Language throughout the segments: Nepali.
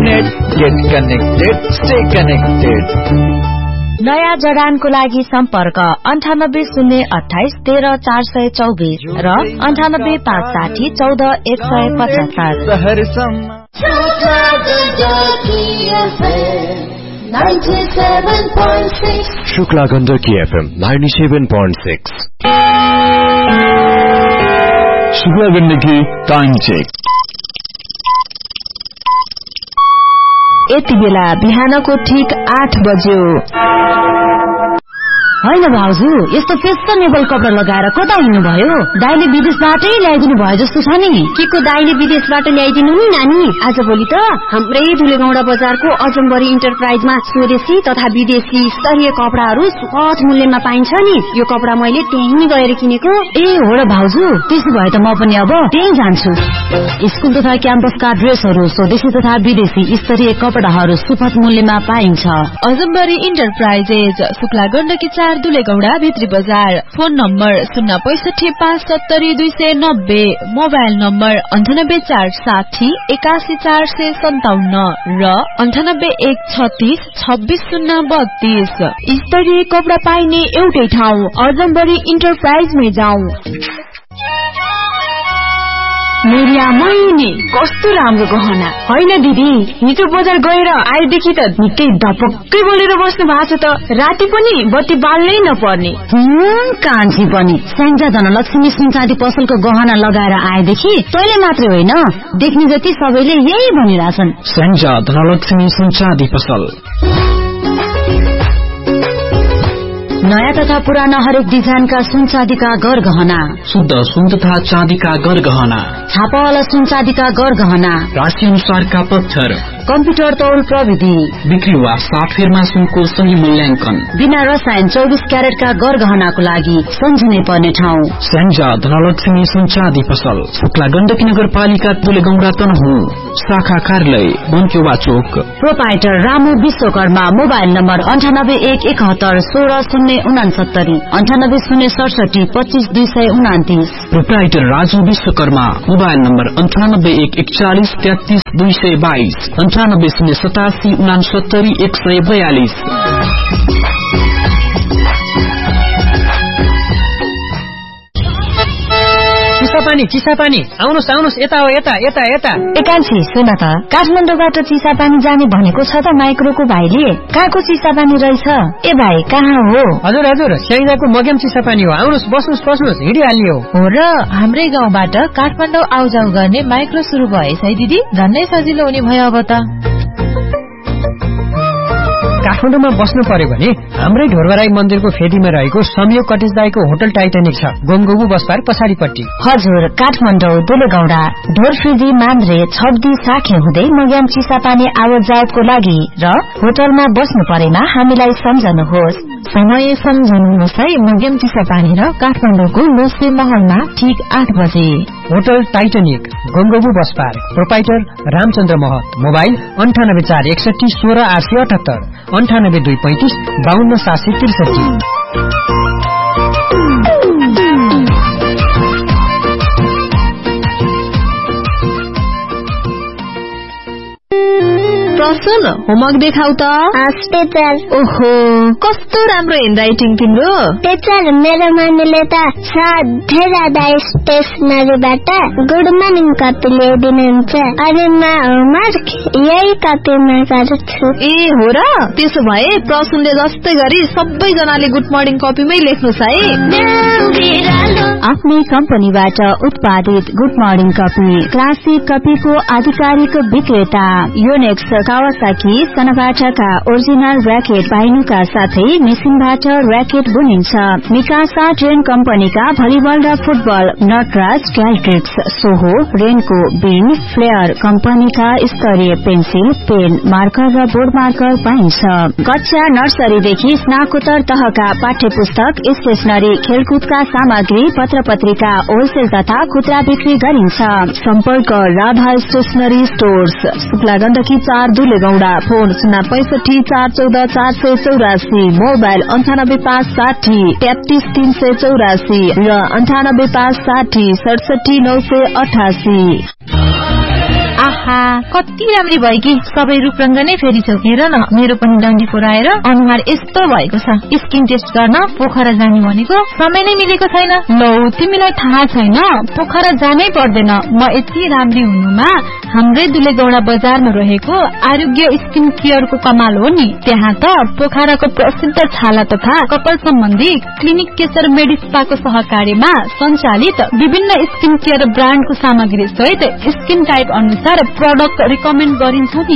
Net, get connected, stay connected. नयाँ जडानको लागि सम्पर्क 9808130424 र 9856140175। Shukla Gandaki FM 97.6। Shukla Gandaki time check. यति बेला बिहानको ठीक 8 बज्यो। होइन भाउजू, यस्तो फेसनेबल कपडा लगाएर कता हिँड्नुभयो? दाइले विदेशबाटै ल्याइदिनु भयो जस्तो छ नि। के को दाइले विदेशबाट ल्याइदिनु नि नानी? आजभोलि त हाम्रै धुलेगौडा बजारको अजम्बरी इन्टरप्राइजमा स्वदेशी तथा विदेशी स्तरीय कपडाहरू सुपथ मूल्यमा पाइन्छ नि। यो कपडा मैले त्यहीँ गएर किनेको। ए हो र भाउजू, त्यसो भए त म पनि अब त्यही जान्छु। स्कुल तथा क्याम्पसका ड्रेसहरू स्वदेशी तथा विदेशी स्तरीय कपडाहरू सुपथ मूल्यमा पाइन्छ। अजम्बरी इन्टरप्राइजेज, शुक्ला गण्डकी 4 दुलेगौडा भित्री बजार। फोन नम्बर 065570290, मोबाइल नम्बर 9846081457 र 9813266032। स्तरीय कपडा पाइने एउटै ठाउँ अजम्बरी इन्टरप्राइजमै जाऊ। मेरिया मैनी कस्तो राम्रो गहना होइन दिदी? हिजो बजार गएर आएदेखि त निकै धपक्कै बोलेर बस्नु भएको छ त। राति पनि बत्ती बाल्नै नपर्ने। कान्छी पनि स्याङ्जा धनलक्ष्मी सुनचाँदी पसलको गहना लगाएर आएदेखि तैले मात्रै होइन, देख्ने जति सबैले यही भनिरहेछन्। स्याङ्जा धनलक्ष्मी सुनचाँदी पसल। नयाँ तथा पुराना हरेक डिजाइनका सुन चाँदीका गरगहना, शुद्ध सुन तथा चाँदीका गरगहना, छापावाला सुन चाँदीका गरगहना, राशि अनुसारका पत्थर, कम्प्युटर तौल प्रविधि, बिक्री वा साटफेरमा सुनको सही मूल्याङ्कन, बिना रसायन 24 क्यारेटका गरगहनाको लागि सम्झिनै पर्ने ठाउँ स्याङ्जा धनलक्ष्मी सुन चाँदी पसल, शुक्ला गण्डकी नगरपालिका दुलेगौडा तनहुँ, शाखा कार्यालय बन्क्योवा चोक। Proprietor Ramu Vishwakarma, mobile number 9817160069, 9806726229। Proprietor Raju Vishwakarma, mobile number 9814413222, 9807897142। Chisapani आउनुहोस् आउनुहोस्, यता हो, यता यता यता। एकान्छी सुन त, काठमाडौँबाट चिसापानी जाने भनेको छ त माइक्रोको भाइले। कहाँको चिसापानी रहेछ? ए भाइ कहाँ हो? हजुर हजुर, स्याङ्जाको मग्याम चिसापानी हो। आउनुहोस्, बस्नुहोस् बस्नुहोस्, हिँडिहाल्ने हो। हो र, हाम्रै गाउँबाट काठमाडौँ आउजाउ गर्ने माइक्रो सुरु भएछ है दिदी। झन्नै सजिलो हुने भयो अब त। काठमाडौँमा बस्नु पर्यो भने हाम्रै ढोरबराई मन्दिरको फेदीमा रहेको संयोग कटेज दाईको होटल टाइटानिक छ, गोमगोबु बस पार्क पछाडिपट्टि। हजुर, काठमाडौँ दुलेगौडा ढोरफेदी मान्द्रे छब्दी साखे हुँदै मग्याम चिसापानी आवत जावतको लागि र होटलमा बस्नु परेमा हामीलाई सम्झनुहोस्। समय सम्झनुहोस् है। मग्याम चिसापानी र काठमाडौँको लोसे महलमा ठीक 8 बजे। Hotel Titanic, गोमगोबु bus park. Proprietor Ramchandra महत, मोबाइल 9841160878, 9825252763। प्रसन होमवर्क देखाउ त। टीचर। ओहो, कस्तो राम्रो ह्यान्डराइटिङ तिम्रो। टीचर, मेरो नानीले त सधैँ ज्यादा स्टेसनरीबाट गुड मर्निङ कपी ल्याइदिनुहुन्छ, अनि म होमवर्क यही कपीमा गर्छु। ए हो र, त्यसो भए प्रसनले जस्तै गरी सबैजनाले गुड मर्निङ कपीमै लेख्नुहोस् है। आफ्नै कम्पनीबाट उत्पादित गुड मर्निङ कपी, क्लासिक कपीको आधिकारिक विक्रेता योनेक्स, कावासाकी, सनबाटाका ओरिजिनल र्याकेट पाइनुका साथै मेसिनबाट र्याकेट बुनिन्छ। मिकासा ट्रेन कम्पनीका भलिबल र फुटबल, नटराज, क्याल्ट्रिक्स, सोहो, रेनको, बिन, फ्लेयर कम्पनीका स्तरीय पेन्सिल, पेन, मार्कर र बोर्ड मार्कर पाइन्छ। कक्षा नर्सरीदेखि स्नाकोत्तर तहका पाठ्य पुस्तक, स्टेशनरी, खेलकुदका सामग्री, पत्र पत्रिका होलसेल तथा खुद्रा बिक्री गरिन्छ। सम्पर्क Radha stationery stores, Shukla Gandaki 4 दुलेगौडा। Phone 06541448484, mobile 9856033384 र 9856067988। आहा कति राम्री भयो कि सबै रूपरंग नै फेरिछौ। हेर न मेरो पनि डन्डी पुराएर अनुहार यस्तो भएको छ। स्किन टेस्ट गर्न पोखरा जाने भनेको समय नै मिलेको छैन। लौ तिमीलाई थाहा छैन पोखरा जानै पर्दैन। म यति राम्री हुनुमा हाम्रै दुलेगौडा बजारमा रहेको आरोग्य स्किन केयरको कमाल हो नि। त्यहाँ त पोखराको प्रसिद्ध छाला तथा कपाल सम्बन्धी क्लिनिक केशर मेडिस्पाको सहकार्यमा सञ्चालित विभिन्न स्किन केयर ब्रान्डको सामग्री सहित स्किन टाइप अनुसार प्रोडक्ट रिकमेन्ड गरिन्छ नि।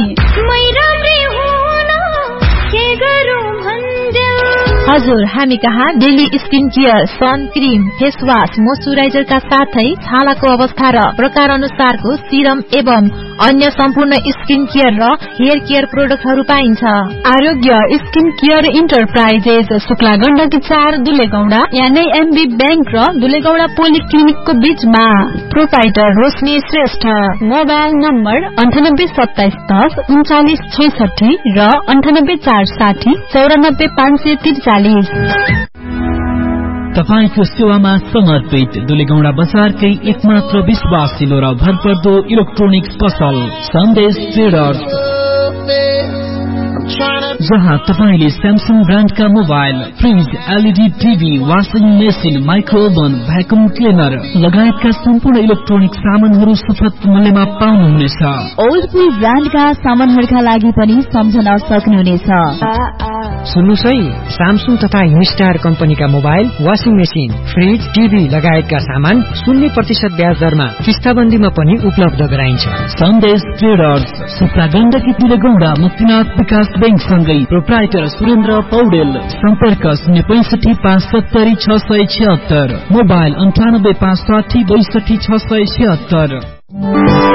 हजुर हामी कहाँ daily skin care, sun cream, face wash, मोइस्चराइजरका साथै छालाको अवस्था र प्रकार अनुसारको सिरम एवं अन्य सम्पूर्ण स्किन केयर र हेयर केयर प्रोडक्टहरू पाइन्छ। आरोग्य skin care enterprises Shukla Gandaki 4 दुलेगौडा यानी एमबी बैंक र दुलेगौडा पोलिक्लिनिकको बीचमा। प्रोपाइटर रोशनी श्रेष्ठ। मोबाइल नम्बर 982710 3966 र 9840 94543। तपाईको सेवामा समर्पित दुलेगौडा बजारकै एकमात्र विश्वासिलो र भरपर्दो इलेक्ट्रोनिक्स पसल सन्देश ट्रेडर्स, जहाँ तपाईले Samsung ब्रान्डका mobile, fridge, LED TV, washing machine, माइक्रोओभन, vacuum cleaner लगायतका सम्पूर्ण इलेक्ट्रोनिक सामानहरू सुपथ मूल्यमा पाउनुहुनेछ। ओल्डपुल ब्रान्डका सामानहरूका लागि पनि सम्झन सक्नुहुनेछ। सुन्नुस् है, स्यामसङ तथा हिस्टार कम्पनीका mobile, washing machine, fridge, TV लगायतका सामान 0% ब्याज दरमा किस्ताबन्दीमा पनि उपलब्ध गराइन्छ। सन्देश ट्रेडर्स, शुक्ला गण्डकी दुलेगौडा मुक्तिनाथ विकास बैंक सँगै प्रोप्राइटर सुरेन्द्र पौडेल। सम्पर्क 065 570 676, मोबाइल 98 560 62 676।